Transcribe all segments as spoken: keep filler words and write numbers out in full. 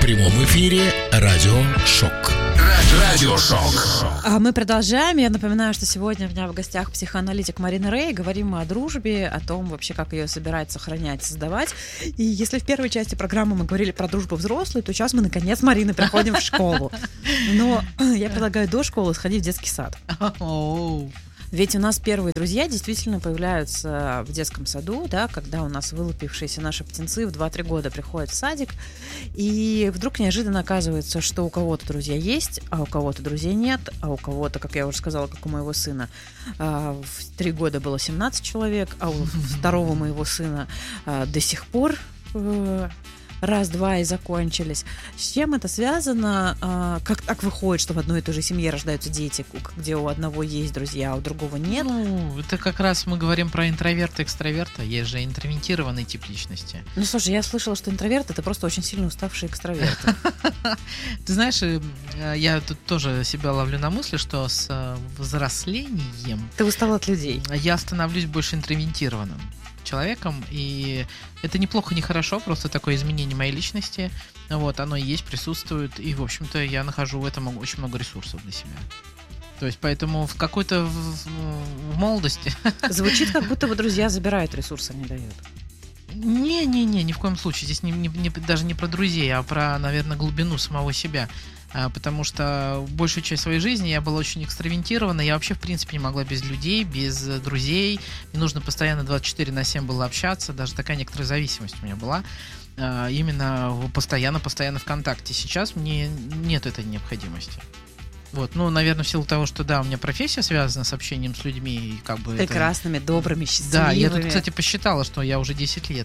прямом эфире радио «Шок». Радиошок. А мы продолжаем. Я напоминаю, что сегодня у меня в гостях психоаналитик Марина Рэй. Говорим мы о дружбе, о том вообще, как ее собирать, сохранять, создавать. И если в первой части программы мы говорили про дружбу взрослую, то сейчас мы, наконец, Марина, приходим в школу. Но я предлагаю до школы сходить в детский сад. Ведь у нас первые друзья действительно появляются в детском саду, да, когда у нас вылупившиеся наши птенцы в два-три года приходят в садик, и вдруг неожиданно оказывается, что у кого-то друзья есть, а у кого-то друзей нет, а у кого-то, как я уже сказала, как у моего сына, в три года было семнадцать человек, а у второго моего сына до сих пор раз-два и закончились. С чем это связано? Как так выходит, что в одной и той же семье рождаются дети, где у одного есть друзья, а у другого нет? Ну, это как раз мы говорим про интроверта и экстраверта. Есть же интровертированный тип личности. Ну, слушай, я слышала, что интроверт — это просто очень сильно уставший экстраверт. Ты знаешь, я тут тоже себя ловлю на мысли, что с взрослением... Ты устал от людей. Я становлюсь больше интровертированным человеком, и это неплохо, не хорошо, просто такое изменение моей личности, вот, оно есть, присутствует, и, в общем-то, я нахожу в этом очень много ресурсов для себя. То есть, поэтому в какой-то в, в молодости... Звучит, как будто бы друзья забирают ресурсы, не дают. Не-не-не, ни в коем случае, здесь не, не, не, даже не про друзей, а про, наверное, глубину самого себя. Потому что большую часть своей жизни я была очень экстравертирована. Я вообще, в принципе, не могла без людей, без друзей. Мне нужно постоянно двадцать четыре на семь было общаться. Даже такая некоторая зависимость у меня была. Именно постоянно-постоянно в контакте. Сейчас мне нет этой необходимости. Вот, ну, наверное, в силу того, что, да, у меня профессия связана с общением с людьми. И как бы прекрасными, это... добрыми, счастливыми. Да, я тут, кстати, посчитала, что я уже десять лет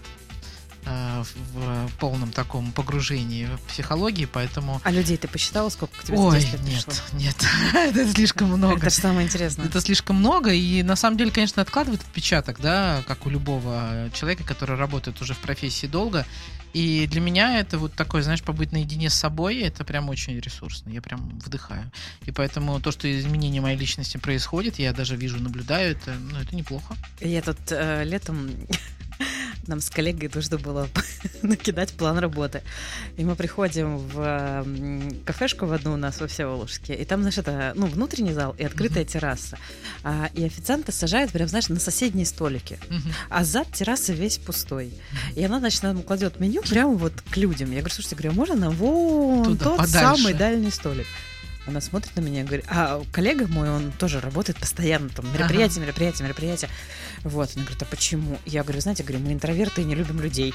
в полном таком погружении в психологии, поэтому... А людей ты посчитала, сколько к тебе Ой, десять лет нет, пришло? Нет, это слишком много. Это же самое интересное. Это слишком много, и на самом деле, конечно, откладывает отпечаток, да, как у любого человека, который работает уже в профессии долго. И для меня это вот такое, знаешь, побыть наедине с собой, это прям очень ресурсно, я прям вдыхаю. И поэтому то, что изменение моей личности происходит, я даже вижу, наблюдаю, это, ну, это неплохо. Я тут э, летом... Нам с коллегой нужно было накидать план работы. И мы приходим в кафешку в одну у нас во Всеволожске, и там, знаешь, это, ну, внутренний зал и открытая uh-huh. терраса. А, и официанты сажают прям, знаешь, на соседние столики. Uh-huh. А зад террасы весь пустой. Uh-huh. И она, значит, нам кладет меню прямо вот к людям. Я говорю, слушайте, говорю, можно на вон туда, тот подальше. Самый дальний столик? Она смотрит на меня и говорит, а коллега мой, он тоже работает постоянно, там, мероприятия, ага. мероприятия, мероприятия. Вот, она говорит, а почему? Я говорю, знаете, говорю, мы интроверты и не любим людей.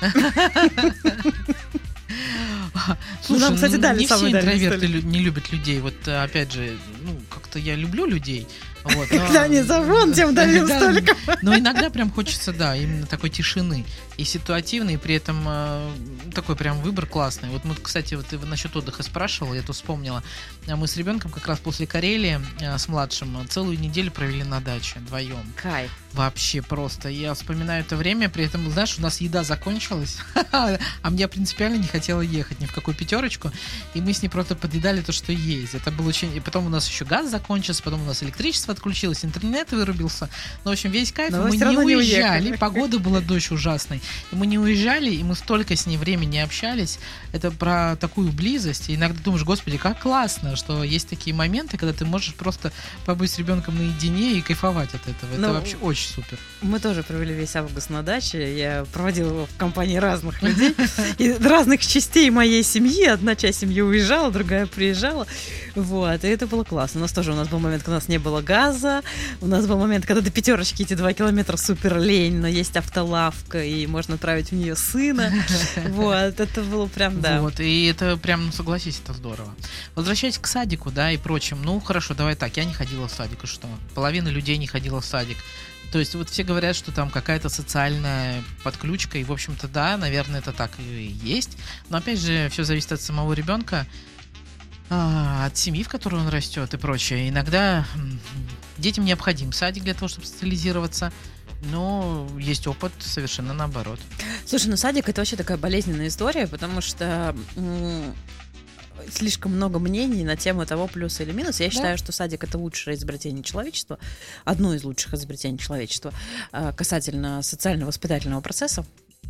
Слушай, нам, кстати, дали не все интроверты не любят людей. Вот, опять же, ну, как-то я люблю людей. Вот, когда они за вон тем дальним столиком. Но иногда прям хочется, да, именно такой тишины. И ситуативной, и при этом э, такой прям выбор классный. Вот мы, кстати, вот ты насчет отдыха спрашивала, я тут вспомнила. Мы с ребенком как раз после Карелии, э, с младшим, целую неделю провели на даче вдвоем. Кайф. Вообще просто. Я вспоминаю это время, при этом, знаешь, у нас еда закончилась, а мне принципиально не хотела ехать ни в какую пятерочку, и мы с ней просто подъедали то, что есть. Это было очень... И потом у нас еще газ закончился, потом у нас электричество отключилось, интернет вырубился. Ну, в общем, весь кайф, мы не уезжали, не погода была дождь ужасный. И мы не уезжали, и мы столько с ней времени общались. Это про такую близость. И иногда думаешь, господи, как классно, что есть такие моменты, когда ты можешь просто побыть с ребенком наедине и кайфовать от этого. Это Но вообще очень супер. Мы тоже провели весь август на даче. Я проводила его в компании разных людей, и разных частей моей семьи. Одна часть семьи уезжала, другая приезжала. Вот, и это было классно. У нас тоже у нас был момент, когда у нас не было газа. У нас был момент, когда до пятерочки эти два километра супер лень, но есть автолавка, и можно отправить в нее сына. Вот, это было прям, да. Вот, и это прям, ну, согласись, это здорово. Возвращаясь к садику, да, и прочим. Ну, хорошо, давай так, я не ходила в садик, и что? Половина людей не ходила в садик. То есть вот все говорят, что там какая-то социальная подключка, и, в общем-то, да, наверное, это так и есть. Но, опять же, все зависит от самого ребенка, от семьи, в которой он растет и прочее. Иногда детям необходим садик для того, чтобы социализироваться, но есть опыт совершенно наоборот. Слушай, ну садик — это вообще такая болезненная история, потому что м- слишком много мнений на тему того, плюс или минус. Я да. считаю, что садик — это лучшее изобретение человечества, одно из лучших изобретений человечества касательно социально-воспитательного процесса.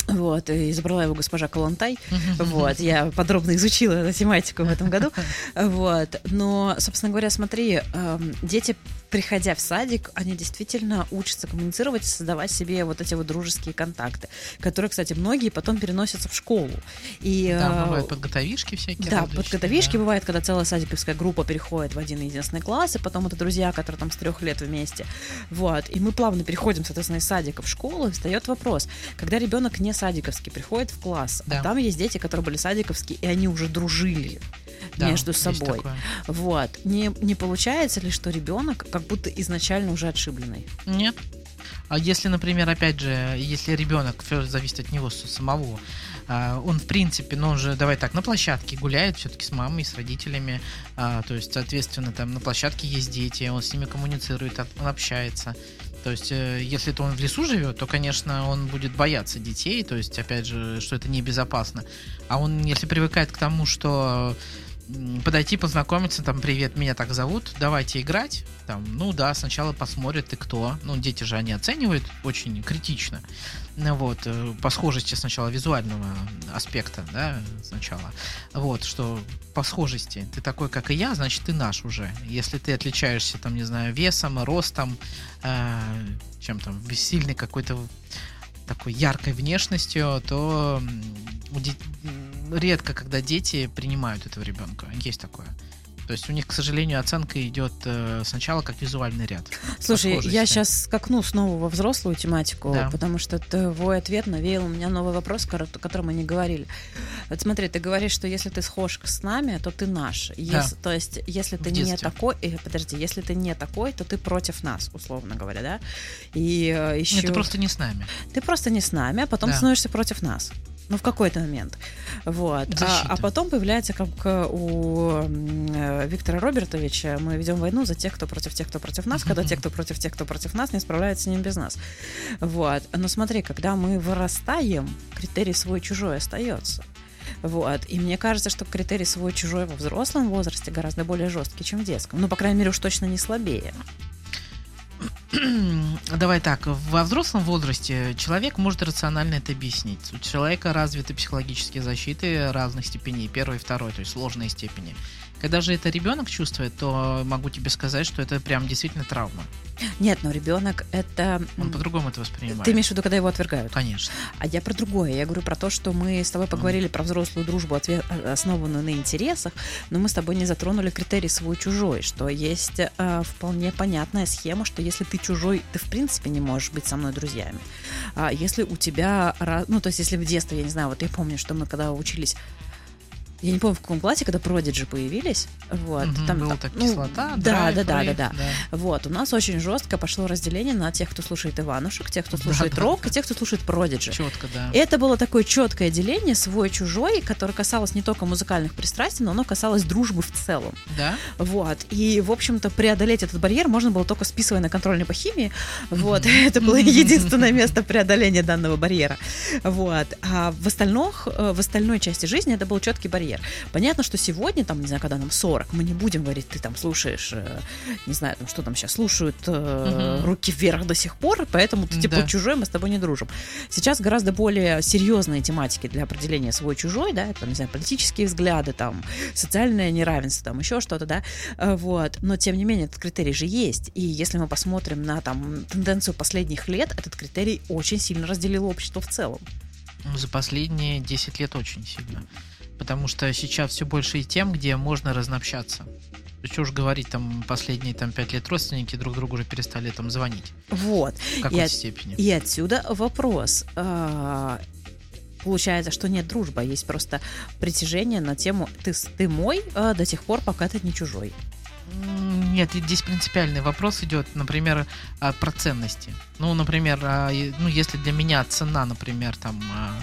Вот, и забрала его госпожа Калантай. Вот, я подробно изучила эту тематику в этом году. Вот, но, собственно говоря, смотри, дети, приходя в садик, они действительно учатся коммуницировать, создавать себе вот эти вот дружеские контакты, которые, кстати, многие потом переносятся в школу. И, да, бывают подготовишки всякие. Да, подготовишки да. бывает, когда целая садиковская группа переходит в один единственный класс, и потом это друзья, которые там с трех лет вместе. Вот, и мы плавно переходим, соответственно, из садика в школу, и встает вопрос, когда ребенок не садиковский приходит в класс, да. а там есть дети, которые были садиковские, и они уже дружили да, между собой. Вот. Не, не получается ли, что ребенок как будто изначально уже отшибленный? Нет. А если, например, опять же, если ребенок, все зависит от него самого, он, в принципе, ну, он же, давай так, на площадке гуляет все-таки с мамой, с родителями, то есть, соответственно, там на площадке есть дети, он с ними коммуницирует, он общается. То есть, если то он в лесу живет, то, конечно, он будет бояться детей, то есть, опять же, что это небезопасно. А он, если привыкает к тому, что подойти, познакомиться, там, привет, меня так зовут, давайте играть, там, ну да, сначала посмотрят, ты кто, ну, дети же, они оценивают очень критично, ну, вот, по схожести сначала визуального аспекта, да, сначала, вот, что по схожести, ты такой, как и я, значит, ты наш уже, если ты отличаешься, там, не знаю, весом, ростом, э, чем там, сильной какой-то такой яркой внешностью, то у детей редко, когда дети принимают этого ребенка. Есть такое. То есть у них, к сожалению, оценка идет э, сначала как визуальный ряд. Слушай, я сейчас скакну снова во взрослую тематику, да. потому что твой ответ навеял у меня новый вопрос, о котором мы не говорили. Вот смотри, ты говоришь, что если ты схож с нами, то ты наш. Если, да. То есть, если ты не такой, э, подожди, если ты не такой, то ты против нас, условно говоря, да? И э, еще... Нет, ты просто не с нами. Ты просто не с нами, а потом да. становишься против нас. Ну, в какой-то момент. Вот. А, а потом появляется, как у э, Виктора Робертовича, мы ведем войну за тех, кто против тех, кто против нас, когда те, кто против тех, кто против нас, не справляются с ним без нас. Вот. Но смотри, когда мы вырастаем, критерий свой-чужой остается. Вот. И мне кажется, что критерий свой-чужой во взрослом возрасте гораздо более жесткий, чем в детском. Ну, по крайней мере, уж точно не слабее. Давай так, во взрослом возрасте человек может рационально это объяснить. У человека развиты психологические защиты разных степеней, первой и второй, то есть сложные степени. Когда же это ребенок чувствует, то могу тебе сказать, что это прям действительно травма. Нет, но ребенок это... Он по-другому это воспринимает. Ты имеешь в виду, когда его отвергают? Конечно. А я про другое. Я говорю про то, что мы с тобой поговорили mm. про взрослую дружбу, основанную на интересах, но мы с тобой не затронули критерий свой-чужой, что есть э, вполне понятная схема, что если ты чужой, ты в принципе не можешь быть со мной друзьями. А если у тебя... Ну, то есть если в детстве, я не знаю, вот я помню, что мы когда учились... Я не помню, в каком классе, когда Prodigy появились. Вот, угу, там, была там, так ну, кислота, да, драйв, да, да, рейв, да, да, да. Вот, у нас очень жестко пошло разделение на тех, кто слушает Иванушек, тех, кто слушает да, рок, да. и тех, кто слушает Prodigy. Четко, да. И это было такое четкое деление, свой-чужой, которое касалось не только музыкальных пристрастий, но оно касалось дружбы в целом. Да. Вот. И, в общем-то, преодолеть этот барьер можно было только списывая на контрольной по химии. Вот. Это было единственное место преодоления данного барьера. Вот. А в остальных, в остальной части жизни это был четкий барьер. Понятно, что сегодня, там, не знаю, когда нам сорок, мы не будем говорить, ты там слушаешь, э, не знаю, там, что там сейчас слушают, э, uh-huh. руки вверх до сих пор, поэтому ты типа да. чужой, мы с тобой не дружим. Сейчас гораздо более серьезные тематики для определения свой-чужой, да, это, не знаю, политические взгляды, там, социальное неравенство, там, еще что-то, да, вот, но, тем не менее, этот критерий же есть, и если мы посмотрим на, там, тенденцию последних лет, этот критерий очень сильно разделил общество в целом. За последние десять лет очень сильно. Потому что сейчас все больше и тем, где можно разнообщаться. Что уж говорить, там последние там, пять лет родственники друг другу уже перестали там звонить. Вот. В какой-то и степени. И отсюда вопрос. Получается, что нет дружбы, а есть просто притяжение на тему «ты, ты мой» до тех пор, пока ты не чужой. Нет, здесь принципиальный вопрос идет, например, про ценности. Ну, например, ну, если для меня цена, например, там...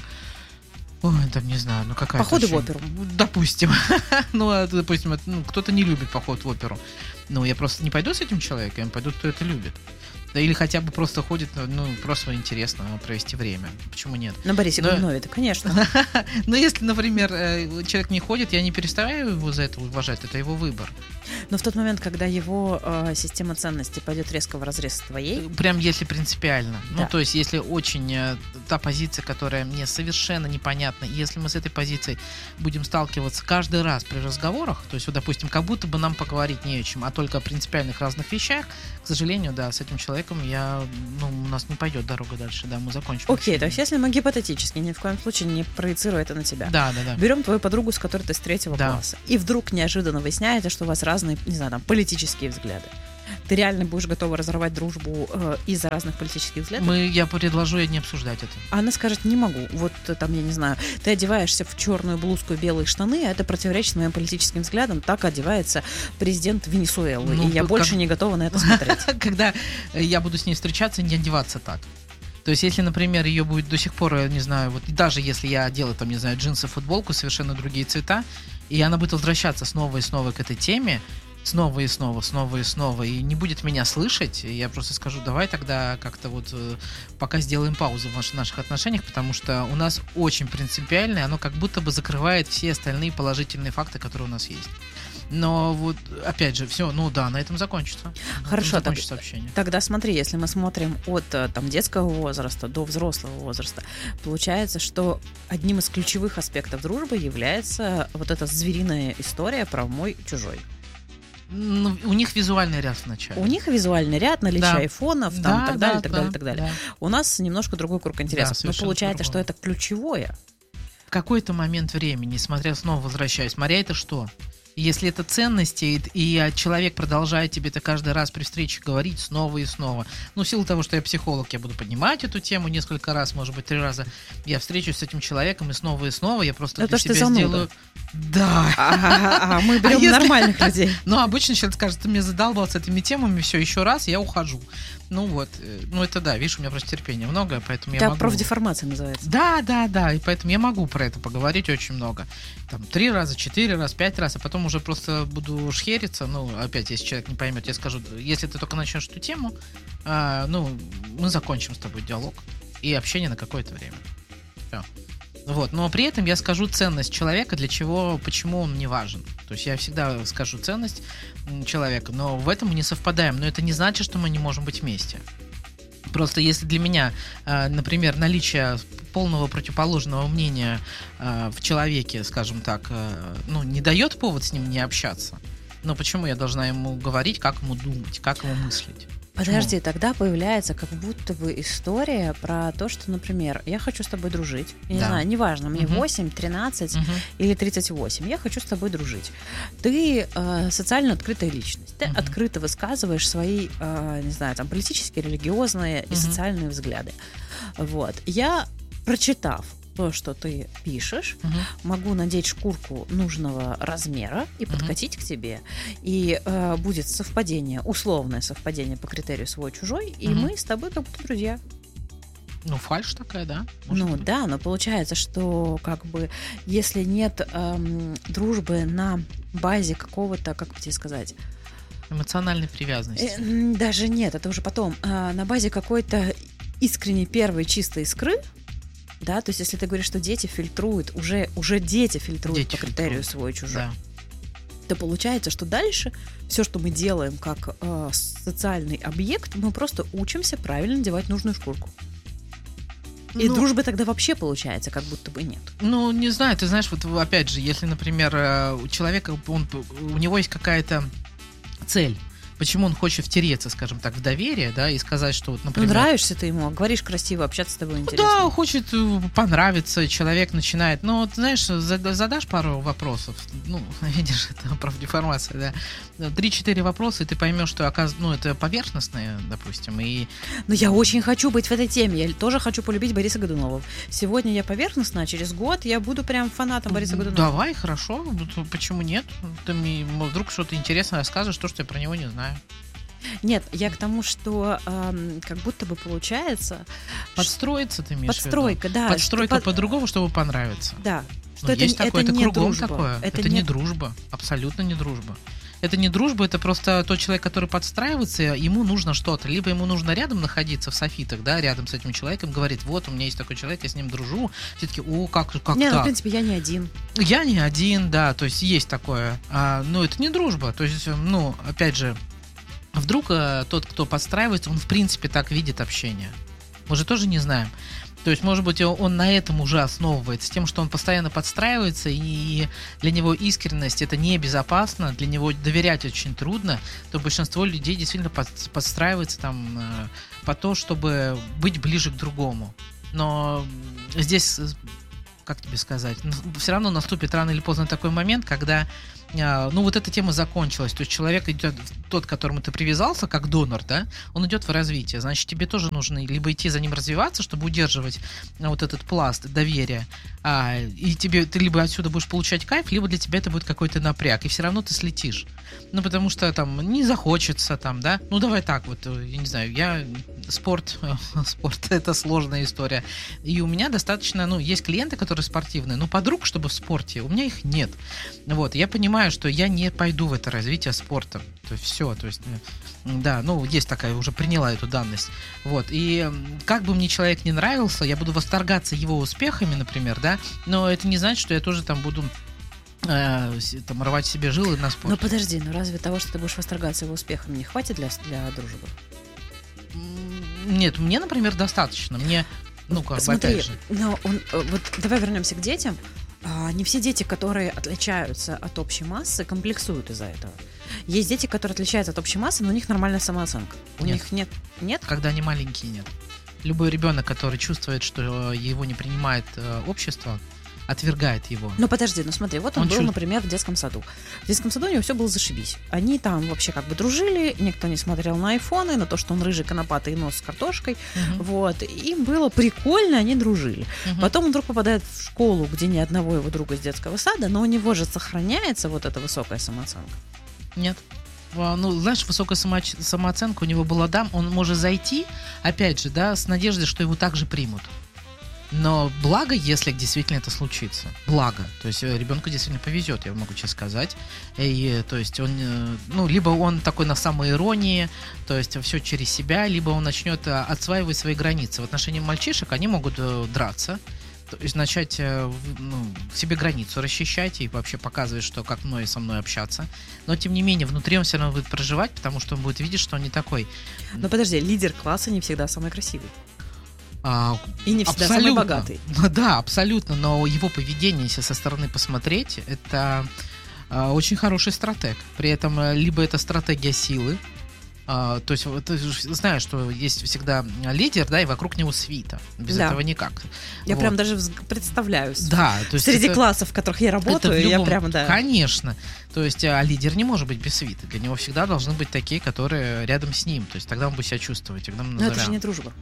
Ой, там не знаю, ну какая-то... Походы очень... в оперу. Допустим. ну, допустим, ну, кто-то не любит поход в оперу. Ну, я просто не пойду с этим человеком, я пойду, кто это любит. Да, или хотя бы просто ходит, ну, просто интересно провести время. Почему нет? На Борисе Годунове-то, конечно. Но если, например, человек не ходит, я не перестаю его за это уважать, это его выбор. Но в тот момент, когда его э, система ценностей пойдет резко вразрез с твоей... Прям если принципиально. Да. Ну, то есть, если очень э, та позиция, которая мне совершенно непонятна, и если мы с этой позицией будем сталкиваться каждый раз при разговорах, то есть, вот, допустим, как будто бы нам поговорить не о чем, а только о принципиальных разных вещах, к сожалению, да, с этим человеком я, ну, у нас не пойдет дорога дальше, да, мы закончим. Окей, то есть, если мы гипотетически, ни в коем случае не проецируем это на тебя. Да, да, да. Берем твою подругу, с которой ты с третьего Да. класса, и вдруг неожиданно выясняется, что у вас разные, не знаю, там, политические взгляды. Ты реально будешь готова разорвать дружбу э, из-за разных политических взглядов? Мы, я предложу ей не обсуждать это. А она скажет, не могу. Вот э, там, я не знаю, ты одеваешься в черную блузку и белые штаны, а это противоречит моим политическим взглядам. Так одевается президент Венесуэлы. Ну, и я как- больше не готова на это смотреть. Когда я буду с ней встречаться, не одеваться так. То есть, если, например, ее будет до сих пор, я не знаю, вот даже если я одела там, не знаю, джинсы, футболку, совершенно другие цвета, и она будет возвращаться снова и снова к этой теме, снова и снова, снова и снова, и не будет меня слышать, и я просто скажу, давай тогда как-то вот э, пока сделаем паузу в наш- наших отношениях, потому что у нас очень принципиальное, оно как будто бы закрывает все остальные положительные факты, которые у нас есть. Но вот, опять же, все, ну да, на этом закончится. На этом Хорошо, так- закончится общение. Тогда смотри, если мы смотрим от э, там, детского возраста до взрослого возраста, получается, что одним из ключевых аспектов дружбы является вот эта звериная история про мой чужой. Ну, у них визуальный ряд вначале. У них визуальный ряд, наличие Да. айфонов, там, Да, и так да, далее, и так да, далее, и так далее. да. У нас немножко другой круг интересов. Но совершенно получается, что по-другому. это ключевое. В какой-то момент времени, смотря снова возвращаюсь, смотря это что? Если это ценности, и, и человек продолжает тебе это каждый раз при встрече говорить снова и снова. Ну, в силу того, что я психолог, я буду поднимать эту тему несколько раз, может быть, три раза. Я встречусь с этим человеком, и снова и снова я просто Это для ж ты себя зануда. сделаю... Да. А мы берем если- нормальных людей. Но обычно человек скажет, ты мне задалбал с этими темами, все, еще раз, я ухожу. Ну вот, э, ну это да, видишь, у меня просто терпения много, поэтому я Это могу... профдеформация называется. Да, да, да, и поэтому я могу про это поговорить очень много. Там три раза, четыре раза, пять раз, а потом уже просто буду шхериться. Ну, опять, если человек не поймет, я скажу, если ты только начнешь эту тему, а, ну, мы закончим с тобой диалог и общение на какое-то время. Всё. Вот, но при этом я скажу ценность человека, для чего, почему он мне важен. То есть я всегда скажу ценность м, человека, но в этом мы не совпадаем. Но это не значит, что мы не можем быть вместе. Просто если для меня, э, например, наличие полного противоположного мнения э, в человеке, скажем так, э, ну, не дает повод с ним не общаться, но почему я должна ему говорить, как ему думать, как ему мыслить? Подожди, тогда появляется как будто бы история про то, что, например, я хочу с тобой дружить. Я не Да. знаю, неважно, мне Мгм. восемь, тринадцать Мгм. или тридцать восемь. Я хочу с тобой дружить. Ты э, социально открытая личность. Ты Мгм. открыто высказываешь свои, э, не знаю, там, политические, религиозные и Мгм. социальные взгляды. Вот. Я, прочитав то, что ты пишешь, Мгм. могу надеть шкурку нужного размера и Мгм. подкатить к тебе. И э, будет совпадение, условное совпадение по критерию свой-чужой, и Мгм. мы с тобой как будто друзья. Ну, фальшь такая, да? Может Ну быть. да, но получается, что как бы если нет эм, дружбы на базе какого-то, как бы тебе сказать, Эмоциональной привязанности. э, м, даже нет, это уже потом, а, на базе какой-то искренней первой чистой искры, да, то есть если ты говоришь, что дети фильтруют, уже, уже дети фильтруют Дети по критерию фильтруют. свой-чужой, Да. то получается, что дальше все, что мы делаем как э, социальный объект, мы просто учимся правильно надевать нужную шкурку. И Ну, дружбы тогда вообще получается, как будто бы нет. Ну, не знаю, ты знаешь, вот опять же, если, например, э, у человека, он, у него есть какая-то цель, почему он хочет втереться, скажем так, в доверие, да, и сказать, что вот, Ну, например... нравишься ты ему, говоришь красиво, общаться с тобой Ну интересно. да, хочет э, понравиться, человек начинает, ну, вот, знаешь, зада- задашь пару вопросов, ну, видишь, это профдеформация, да, три-четыре вопроса, и ты поймешь, что, оказ... ну, это поверхностное, допустим, и... Но я очень хочу быть в этой теме, я тоже хочу полюбить Бориса Годунова. Сегодня я поверхностна, а через год я буду прям фанатом Бориса Годунова. Давай, хорошо, ну, почему нет? Ты мне м, вдруг что-то интересное расскажешь, то, что я про него не знаю. Нет, я к тому, что эм, как будто бы получается... Подстроиться ты имеешь в виду? Подстройка, да. Подстройка что под- по-другому, чтобы понравиться. Да. Что Ну, это, есть не- такое, это, не кругом дружба. такое. Это, Это не не дружба, абсолютно не дружба. это не дружба, это просто тот человек, который подстраивается, ему нужно что-то. Либо ему нужно рядом находиться в софитах, да, рядом с этим человеком, говорит, вот, у меня есть такой человек, я с ним дружу. Все таки, о, как, как не, так? Ну, в принципе, я не один. Я не один, да, то есть есть такое. А, но это не дружба. То есть, ну, опять же, вдруг а, тот, кто подстраивается, он в принципе так видит общение. Мы же тоже не знаем. То есть, может быть, он на этом уже основывается, тем, что он постоянно подстраивается, и для него искренность это небезопасно, для него доверять очень трудно, то большинство людей действительно подстраивается там по то, чтобы быть ближе к другому. Но здесь, как тебе сказать, все равно наступит рано или поздно такой момент, когда ну вот эта тема закончилась, то есть человек идет, тот, к которому ты привязался, как донор, да, он идет в развитие, значит, тебе тоже нужно либо идти за ним развиваться, чтобы удерживать вот этот пласт доверия, а, и тебе, ты либо отсюда будешь получать кайф, либо для тебя это будет какой-то напряг, и все равно ты слетишь, ну, потому что там не захочется, там, да, ну, давай так вот, я не знаю, я, спорт, спорт, это сложная история, и у меня достаточно, ну, есть клиенты, которые спортивные, но подруг, чтобы в спорте, у меня их нет, вот, я понимаю, что я не пойду в это развитие спорта. То есть все, то есть, да, ну, есть такая, уже приняла эту данность. Вот, и как бы мне человек не нравился, я буду восторгаться его успехами, например, да, но это не значит, что я тоже там буду э, там рвать себе жилы на спорте. Но подожди, ну разве того, что ты будешь восторгаться его успехами, не хватит для, для дружбы? Нет, мне, например, достаточно. Мне, ну, как бы, опять же. Но он, вот давай вернемся к детям. Не все дети, которые отличаются от общей массы, комплексуют из-за этого. Есть дети, которые отличаются от общей массы, но у них нормальная самооценка. У нет. них нет. Нет? Когда они маленькие, нет. Любой ребенок, который чувствует, что его не принимает э, общество, отвергает его. Ну подожди, ну смотри, вот он, он был, чувств... например, в детском саду. В детском саду у него все было зашибись. Они там вообще как бы дружили, никто не смотрел на айфоны, на то, что он рыжий, конопатый нос с картошкой. Uh-huh. Вот. Им было прикольно, они дружили. Uh-huh. Потом он вдруг попадает в школу, где ни одного его друга из детского сада, но у него же сохраняется вот эта высокая самооценка. Нет. Ну, знаешь, высокая само... самооценка у него была, да, он может зайти, опять же, да, с надеждой, что его также примут. Но благо, если действительно это случится. Благо. То есть ребенку действительно повезет, я могу честно сказать. И, то есть он, ну, либо он такой на самоиронии, то есть все через себя, либо он начнет отсваивать свои границы. В отношении мальчишек они могут драться, то есть начать, ну, себе границу расчищать и вообще показывать, что как мной со мной общаться. Но, тем не менее, внутри он все равно будет проживать, потому что он будет видеть, что он не такой. Но подожди, лидер класса не всегда самый красивый. А, и не всегда абсолютно. Самый богатый. Да, абсолютно, но его поведение, если со стороны посмотреть, это а, очень хороший стратег. При этом либо это стратегия силы, а, то есть ты знаешь, что есть всегда лидер, да, и вокруг него свита. Без да. этого никак. Я вот. Прям даже представляю. Да, то есть среди это, классов, в которых я работаю, любом, я прямо, да. Конечно. То есть а лидер не может быть без свиты. Для него всегда должны быть такие, которые рядом с ним. То есть тогда он будет себя чувствовать. Тогда мы но это же не дружба.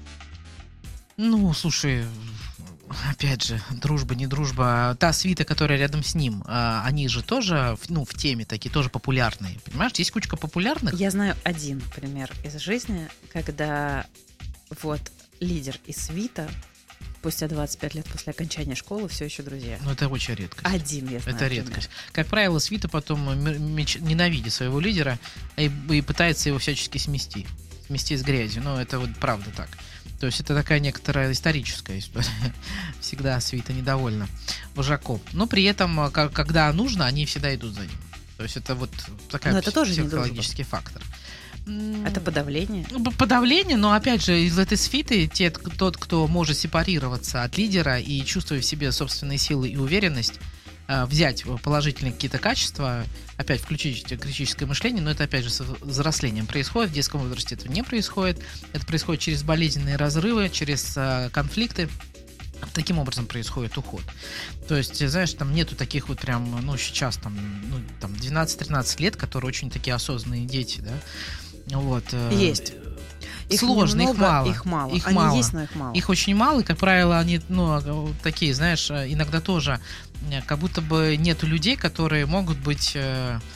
Ну, слушай, опять же, дружба, не дружба. Та свита, которая рядом с ним, они же тоже, ну, в теме такие, тоже популярные. Понимаешь, есть кучка популярных. Я знаю один пример из жизни, когда вот лидер и свита спустя двадцать пять лет после окончания школы все еще друзья. Ну, это очень редкость. Один, я знаю. Это редкость. Пример. Как правило, свита потом ненавидит своего лидера и, и пытается его всячески смести. Смести с грязью. Но это вот правда так. То есть это такая некоторая историческая история. Всегда свита недовольна вожаком. Но при этом, когда нужно, они всегда идут за ним. То есть это вот такой психологический фактор. Это подавление? Подавление, но опять же, из этой свиты те, тот, кто может сепарироваться от лидера и чувствуя в себе собственные силы и уверенность, взять положительные какие-то качества, опять включить критическое мышление, но это опять же с взрослением происходит, в детском возрасте это не происходит, это происходит через болезненные разрывы, через э, конфликты, таким образом происходит уход. То есть, знаешь, там нету таких вот прям, ну, сейчас там, ну, там двенадцать-тринадцать лет, которые очень такие осознанные дети, да, вот. Э, Есть. Их сложно, немного, их мало. Их мало. Их они мало. есть, но их мало. Их очень мало, и, как правило, они, ну, такие, знаешь, иногда тоже как будто бы нету людей, которые могут быть,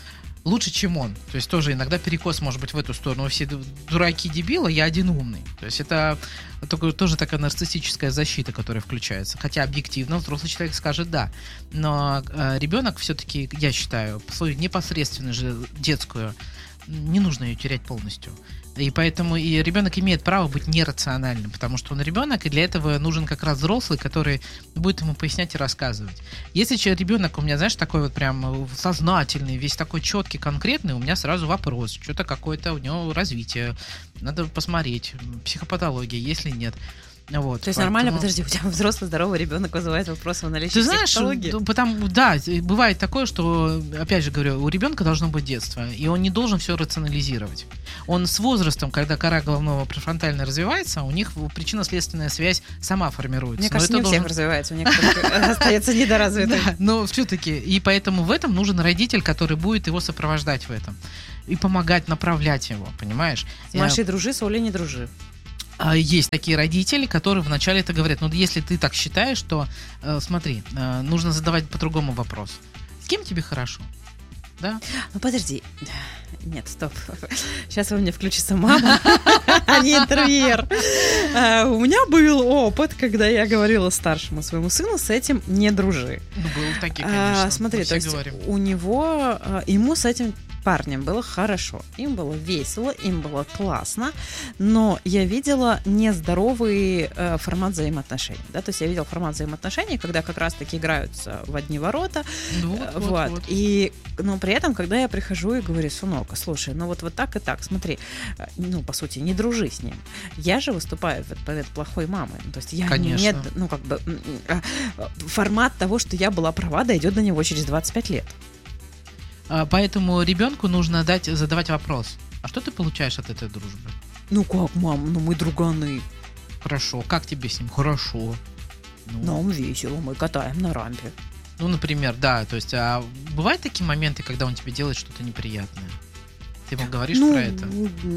лучше, чем он. То есть тоже иногда перекос может быть в эту сторону. Все дураки, дебилы, я один умный. То есть это только, тоже такая нарциссическая защита, которая включается. Хотя объективно взрослый человек скажет да. Но э, ребенок все-таки, я считаю, свою непосредственную же детскую, не нужно ее терять полностью. И поэтому и ребенок имеет право быть нерациональным, потому что он ребенок, и для этого нужен как раз взрослый, который будет ему пояснять и рассказывать. Если ребенок у меня, знаешь, такой вот прям сознательный, весь такой четкий, конкретный, у меня сразу вопрос, что-то какое-то у него развитие, надо посмотреть, психопатология, если нет. Вот, То есть поэтому... нормально, подожди, у тебя взрослый здоровый ребенок вызывает вопросы о наличии Ты знаешь, психопатологии? потому, да, бывает такое, что, опять же говорю, у ребенка должно быть детство, и он не должен все рационализировать. Он с возрастом, когда кора головного префронтально развивается, у них причинно-следственная связь сама формируется. Мне кажется, не у всех развивается, у некоторых остается недоразвитым. Да, но все-таки, и поэтому в этом нужен родитель, который будет его сопровождать в этом и помогать направлять его, понимаешь? С Машей дружи, с Олей не дружи. Есть такие родители, которые вначале это говорят. Ну, если ты так считаешь, то э, смотри, э, нужно задавать по-другому вопрос. С кем тебе хорошо? Да? Ну, подожди. Нет, стоп. Сейчас у меня включится мама, а не интервьюер. У меня был опыт, когда я говорила старшему своему сыну, с этим не дружи. Ну, был такие, конечно. Смотри, то есть у него, ему с этим парнем было хорошо, им было весело, им было классно, но я видела нездоровый э, формат взаимоотношений, да, то есть я видела формат взаимоотношений, когда как раз-таки играются в одни ворота, вот, э, вот, вот, вот. И, но при этом, когда я прихожу и говорю, сынок, слушай, ну вот, вот так и так, смотри, э, ну, по сути, не дружи с ним, я же выступаю в это плохой мамой, то есть я Конечно. не, ну, как бы, э, формат того, что я была права, дойдет до него через двадцать пять лет. Поэтому ребенку нужно дать, задавать вопрос. А что ты получаешь от этой дружбы? Ну как, мам, ну мы друганы. Хорошо. Как тебе с ним? Хорошо. Ну, Нам весело, мы катаем на рампе. Ну, например, да. То есть, а бывают такие моменты, когда он тебе делает что-то неприятное? Ты ему говоришь ну, про это?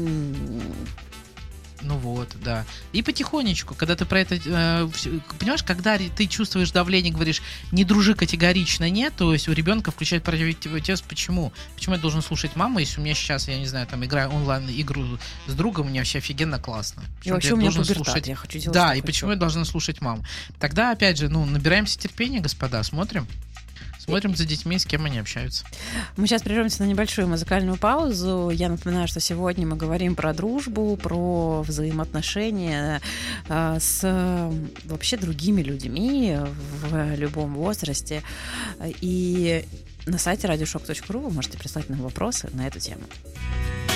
Ну вот, да. И потихонечку, когда ты про это... Э, понимаешь, когда ты чувствуешь давление, говоришь, не дружи категорично, нет, то есть у ребенка включает противотест. Почему? Почему я должен слушать маму, если у меня сейчас, я не знаю, там, играю онлайн-игру с другом, мне вообще офигенно классно. И вообще у меня пубертат, я хочу делать, да, что и хочу. Почему я должна слушать маму? Тогда, опять же, ну, набираемся терпения, господа, смотрим. Смотрим за детьми, с кем они общаются. Мы сейчас прервемся на небольшую музыкальную паузу. Я напоминаю, что сегодня мы говорим про дружбу, про взаимоотношения э, с вообще другими людьми в любом возрасте. И на сайте радиошок точка ру вы можете прислать нам вопросы на эту тему.